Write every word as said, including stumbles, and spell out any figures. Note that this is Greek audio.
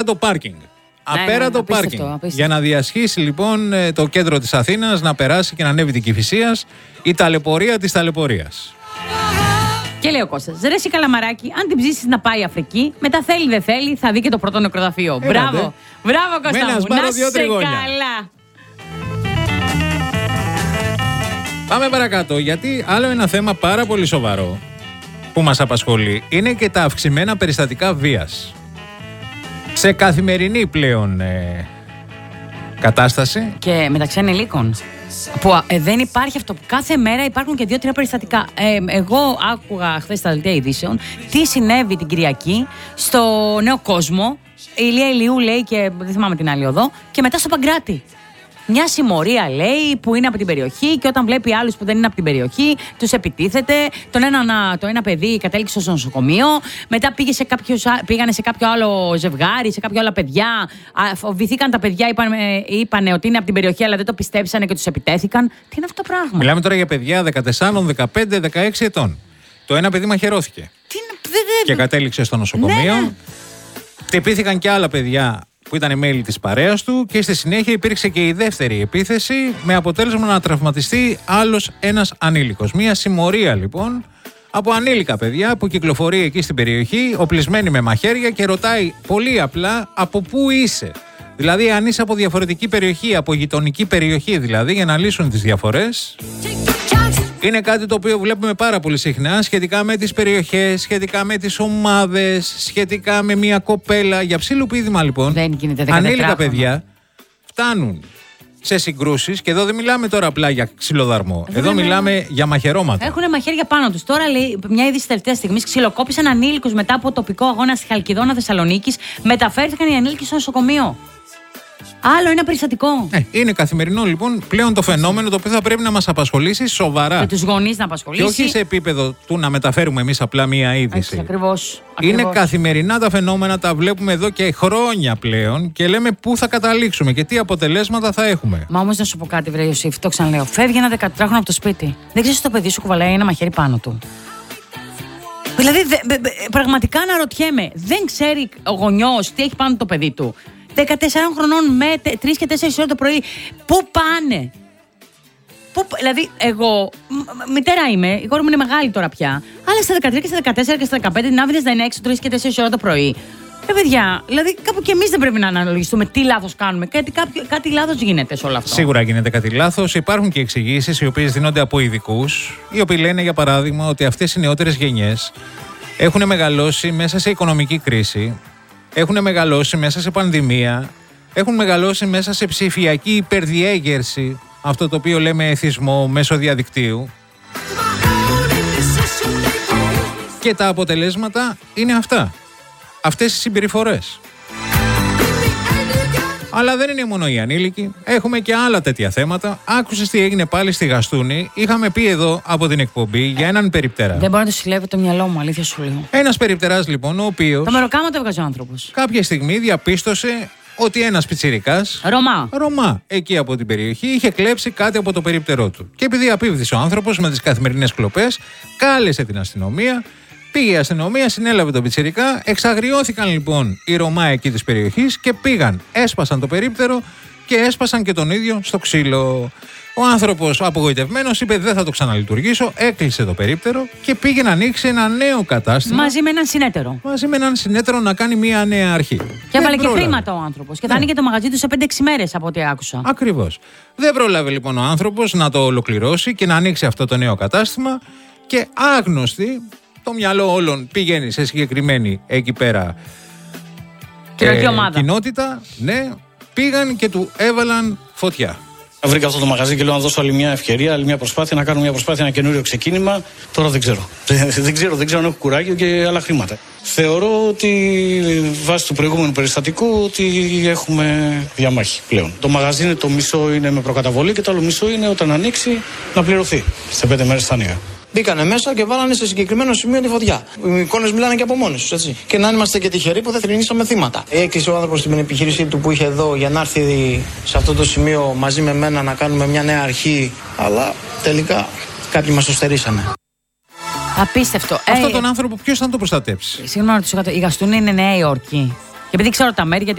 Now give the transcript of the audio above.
απέραντο πάρκινγκ. Ναι, Απέραντο ναι, πάρκινγκ. απίστευτο, απίστευτο. Για να διασχίσει λοιπόν το κέντρο της Αθήνας, να περάσει και να ανέβει την Κηφισίας, η ταλαιπωρία της ταλαιπωρίας. Και λέει ο Κώστας, ρε εσύ Καλαμαράκη, αν την ψήσεις να πάει Αφρική, μετά θέλει δεν θέλει, θα δει και το πρώτο νεκροταφείο. Έλατε. Μπράβο, μπράβο Κώστα Μένας, μου, πάρω να δύο σε τριγώνια. καλά. Πάμε παρακάτω, γιατί άλλο ένα θέμα πάρα πολύ σοβαρό που μας απασχολεί είναι και τα αυξημένα περιστατικά βίας. Σε καθημερινή πλέον ε, κατάσταση. Και μεταξύ ανηλίκων. Που ε, δεν υπάρχει αυτό που κάθε μέρα υπάρχουν και δύο-τρία περιστατικά. Ε, εγώ άκουγα χθες στα δελτία ειδήσεων τι συνέβη την Κυριακή στο Νέο Κόσμο. Η Ηλία Ηλιού λέει και δεν θυμάμαι την άλλη οδό. Και μετά στο Παγκράτη. Μια συμμορία λέει που είναι από την περιοχή και όταν βλέπει άλλους που δεν είναι από την περιοχή τους επιτίθεται. Τον ένα, το ένα παιδί κατέληξε στο νοσοκομείο. Μετά πήγε σε κάποιος, πήγανε σε κάποιο άλλο ζευγάρι, σε κάποια άλλα παιδιά. Φοβηθήκαν τα παιδιά, είπαν, είπαν ότι είναι από την περιοχή, αλλά δεν το πιστέψανε και τους επιτέθηκαν. Τι είναι αυτό το πράγμα? Μιλάμε τώρα για παιδιά δεκατέσσερα, δεκαπέντε, δεκαέξι ετών. Το ένα παιδί μαχαιρώθηκε. Τι είναι, δε, δε, Και κατέληξε στο νοσοκομείο. Ναι, ναι. Χτυπήθηκαν και άλλα παιδιά που ήταν μέλη της παρέας του και στη συνέχεια υπήρξε και η δεύτερη επίθεση με αποτέλεσμα να τραυματιστεί άλλος ένας ανήλικος. Μία συμμορία λοιπόν από ανήλικα παιδιά που κυκλοφορεί εκεί στην περιοχή, οπλισμένη με μαχαίρια και ρωτάει πολύ απλά από πού είσαι. Δηλαδή αν είσαι από διαφορετική περιοχή, από γειτονική περιοχή δηλαδή, για να λύσουν τις διαφορές. Είναι κάτι το οποίο βλέπουμε πάρα πολύ συχνά σχετικά με τις περιοχές, σχετικά με τις ομάδες, σχετικά με μια κοπέλα. Για ψιλοπίδημα λοιπόν, Δεν γίνεται δεκατέσσερα ανήλικα χρόνια. παιδιά φτάνουν σε συγκρούσεις και εδώ δεν μιλάμε τώρα απλά για ξυλοδαρμό. Δεν Εδώ είναι. μιλάμε για μαχαιρώματα. Έχουν μαχαίρια πάνω τους. Τώρα λέει μια είδηση τελευταία στιγμή: ξυλοκόπησαν ανήλικους μετά από τοπικό αγώνα στη Χαλκιδόνα Θεσσαλονίκης. Μεταφέρθηκαν οι ανήλικοι στο νοσοκομείο. Άλλο ένα περιστατικό. Ε, είναι καθημερινό λοιπόν πλέον το φαινόμενο το οποίο θα πρέπει να μας απασχολήσει σοβαρά. Για τους γονείς να απασχολήσει. Και όχι σε επίπεδο του να μεταφέρουμε εμείς απλά μία είδηση. Ακριβώς. Είναι καθημερινά τα φαινόμενα, τα βλέπουμε εδώ και χρόνια πλέον και λέμε πού θα καταλήξουμε και τι αποτελέσματα θα έχουμε. Μα όμως να σου πω κάτι, βρε Ιωσήφ, το ξαναλέω. Φεύγει ένα δεκατετράχρονο από το σπίτι. Δεν ξέρεις το παιδί σου κουβαλάει ένα μαχαίρι πάνω του. Δηλαδή, δε, δε, δε, πραγματικά αναρωτιέμαι. Δεν ξέρει ο γονιός τι έχει πάνω το παιδί του. δεκατέσσερα χρονών με τρεις και τέσσερις ώρα το πρωί. Πού πάνε? Πού, δηλαδή, εγώ μ, μητέρα είμαι, η κόρη μου είναι μεγάλη τώρα πια. Αλλά στα δεκατρία και στα δεκατέσσερα και στα δεκαπέντε την άφηνες να είναι έξω τρεις και τέσσερις ώρα το πρωί. Ε, παιδιά, δηλαδή κάπου και εμείς δεν πρέπει να αναλογιστούμε τι λάθος κάνουμε. Κάτι, κάποιο, κάτι λάθος γίνεται σε όλο αυτό. Σίγουρα γίνεται κάτι λάθος. Υπάρχουν και εξηγήσεις οι οποίες δίνονται από ειδικούς, οι οποίοι λένε για παράδειγμα ότι αυτές οι νεότερες γενιές έχουν μεγαλώσει μέσα σε οικονομική κρίση, έχουν μεγαλώσει μέσα σε πανδημία, έχουν μεγαλώσει μέσα σε ψηφιακή υπερδιέγερση, αυτό το οποίο λέμε εθισμό μέσω διαδικτύου. Και τα αποτελέσματα είναι αυτά. Αυτές οι συμπεριφορές. Αλλά δεν είναι μόνο οι ανήλικοι. Έχουμε και άλλα τέτοια θέματα. Άκουσες τι έγινε πάλι στη Γαστούνη. Είχαμε πει εδώ από την εκπομπή για έναν περιπτερά. Δεν μπορεί να το συλλεύει το μυαλό μου, αλήθεια σου λέω. Ένας περιπτεράς λοιπόν, ο οποίος Το μεροκάμα το έβγαζε ο άνθρωπος. κάποια στιγμή διαπίστωσε ότι ένας πιτσιρικάς Ρωμά. Ρωμά εκεί από την περιοχή είχε κλέψει κάτι από το περίπτερό του. Και επειδή απίβδησε ο άνθρωπος με τις καθημερινές κλοπές, κάλεσε την αστυνομία. Πήγε η αστυνομία, συνέλαβε τον πιτσιρικά, εξαγριώθηκαν λοιπόν οι Ρωμά εκεί της περιοχής και πήγαν, έσπασαν το περίπτερο και έσπασαν και τον ίδιο στο ξύλο. Ο άνθρωπος απογοητευμένος είπε δεν θα το ξαναλειτουργήσω, έκλεισε το περίπτερο και πήγε να ανοίξει ένα νέο κατάστημα. Μαζί με έναν συνέτερο. Μαζί με έναν συνέτερο να κάνει μια νέα αρχή. Και έβαλε και πρόλαβε. χρήματα ο άνθρωπος. Και θα Ναι. άνοιγε το μαγαζί του σε πέντε έξι μέρες από ό,τι άκουσα. Ακριβώς. Δεν πρόλαβε λοιπόν ο άνθρωπος να το ολοκληρώσει και να ανοίξει αυτό το νέο κατάστημα και άγνωστη. Το μυαλό όλων πηγαίνει σε συγκεκριμένη εκεί πέρα Κοινωνική ομάδα. κοινότητα, ναι, πήγαν και του έβαλαν φωτιά. Βρήκα αυτό το μαγαζί και λέω να δώσω άλλη μια ευκαιρία, άλλη μια προσπάθεια, να κάνω μια προσπάθεια, ένα καινούριο ξεκίνημα. Τώρα δεν ξέρω. δεν ξέρω, δεν ξέρω αν έχω κουράγιο και άλλα χρήματα. Θεωρώ ότι βάσει του προηγούμενου περιστατικού ότι έχουμε διαμάχη πλέον. Το μαγαζί είναι το μισό είναι με προκαταβολή και το άλλο μισό είναι όταν ανοίξει να πληρωθεί. Σε πέντε μέρες θα ανοίγα. Μπήκανε μέσα και βάλανε σε συγκεκριμένο σημείο τη φωτιά. Οι εικόνες μιλάνε και από μόνες τους, έτσι. Και να είμαστε και τυχεροί που δεν θρηνήσαμε θύματα. Έκλεισε ο άνθρωπος την επιχείρησή του που είχε εδώ για να έρθει σε αυτό το σημείο μαζί με μένα να κάνουμε μια νέα αρχή. Αλλά τελικά κάποιοι μας το στερήσανε. Απίστευτο. Αυτό Ε, τον άνθρωπο ποιος θα τον προστατέψει? Συγγνώμη, η Γαστούνη είναι Νέα Υόρκη. Και επειδή ξέρω τα μέρη, γιατί